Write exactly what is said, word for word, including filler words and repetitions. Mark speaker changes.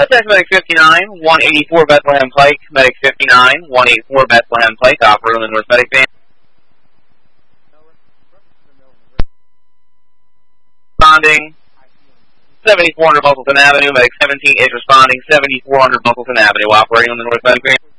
Speaker 1: Contact Medic fifty-nine, one eighty-four Bethlehem Pike, Medic fifty-nine, one eighty-four Bethlehem Pike, operator on the North Medic Van. Responding, seventy-four hundred Buckleton Avenue, Medic seventeen is responding, seventy-four hundred Buckleton Avenue, operating on the North Medic Van.